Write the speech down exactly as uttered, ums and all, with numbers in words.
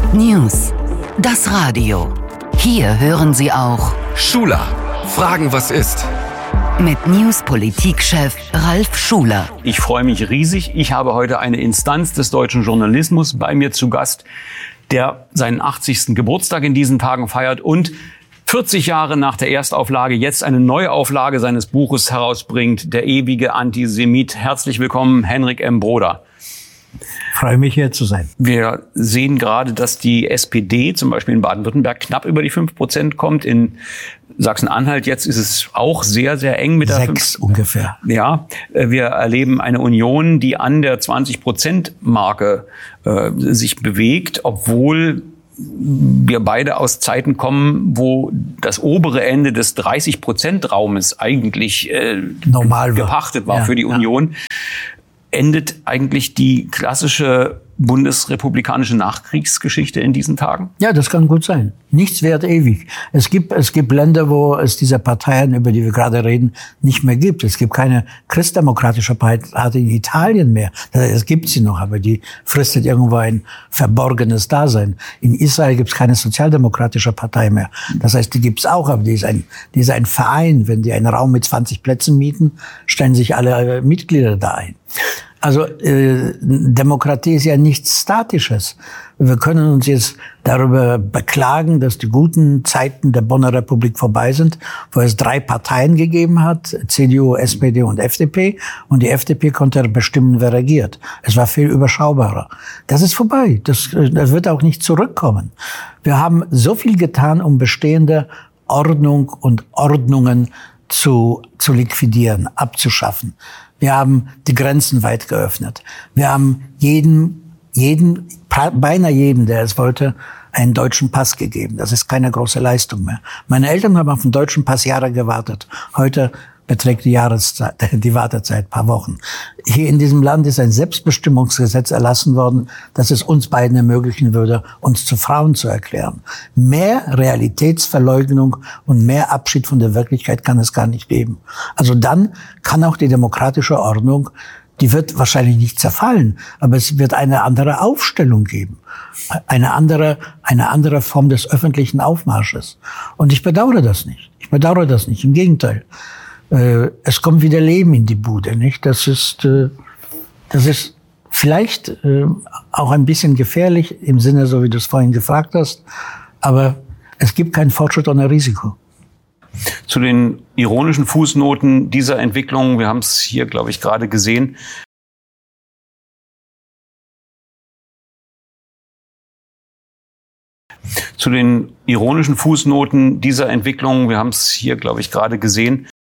News. Das Radio. Hier hören Sie auch Schuler. Fragen, was ist? Mit News-Politikchef Ralf Schuler. Ich freue mich riesig. Ich habe heute eine Instanz des deutschen Journalismus bei mir zu Gast, der seinen achtzigsten Geburtstag in diesen Tagen feiert und vierzig Jahre nach der Erstauflage jetzt eine Neuauflage seines Buches herausbringt, Der ewige Antisemit. Herzlich willkommen, Henrik M. Broder. Ich freue mich, hier zu sein. Wir sehen gerade, dass die S P D zum Beispiel in Baden-Württemberg knapp über die fünf Prozent kommt. In Sachsen-Anhalt jetzt ist es auch sehr, sehr eng mit der Sechs ungefähr. Ja, wir erleben eine Union, die an der zwanzig Prozent Marke äh, sich bewegt, obwohl wir beide aus Zeiten kommen, wo das obere Ende des dreißig Prozent Raumes eigentlich äh, normal war. gepachtet war ja, für die ja. Union. Endet eigentlich die klassische bundesrepublikanische Nachkriegsgeschichte in diesen Tagen? Ja, das kann gut sein. Nichts währt ewig. Es gibt, es gibt Länder, wo es diese Parteien, über die wir gerade reden, nicht mehr gibt. Es gibt keine christdemokratische Partei in Italien mehr. Es gibt sie noch, aber die fristet irgendwo ein verborgenes Dasein. In Israel gibt es keine sozialdemokratische Partei mehr. Das heißt, die gibt es auch, aber die ist ein, die ist ein Verein. Wenn die einen Raum mit zwanzig Plätzen mieten, stellen sich alle Mitglieder da ein. Also äh, Demokratie ist ja nichts Statisches. Wir können uns jetzt darüber beklagen, dass die guten Zeiten der Bonner Republik vorbei sind, wo es drei Parteien gegeben hat, C D U, S P D und F D P. Und die F D P konnte bestimmen, wer regiert. Es war viel überschaubarer. Das ist vorbei. Das, das wird auch nicht zurückkommen. Wir haben so viel getan, um bestehende Ordnung und Ordnungen zu, zu liquidieren, abzuschaffen. Wir haben die Grenzen weit geöffnet. Wir haben jedem, jedem, beinahe jedem, der es wollte, einen deutschen Pass gegeben. Das ist keine große Leistung mehr. Meine Eltern haben auf den deutschen Pass Jahre gewartet. Heute beträgt die Jahreszeit, die Wartezeit ein paar Wochen. Hier in diesem Land ist ein Selbstbestimmungsgesetz erlassen worden, das es uns beiden ermöglichen würde, uns zu Frauen zu erklären. Mehr Realitätsverleugnung und mehr Abschied von der Wirklichkeit kann es gar nicht geben. Also dann kann auch die demokratische Ordnung, die wird wahrscheinlich nicht zerfallen, aber es wird eine andere Aufstellung geben. Eine andere, eine andere Form des öffentlichen Aufmarsches. Und ich bedauere das nicht. Ich bedauere das nicht. Im Gegenteil. Es kommt wieder Leben in die Bude, nicht? Das ist, das ist vielleicht auch ein bisschen gefährlich im Sinne, so wie du es vorhin gefragt hast. Aber es gibt keinen Fortschritt ohne Risiko. Zu den ironischen Fußnoten dieser Entwicklung, wir haben es hier, glaube ich, gerade gesehen. Zu den ironischen Fußnoten dieser Entwicklung, wir haben es hier, glaube ich, gerade gesehen.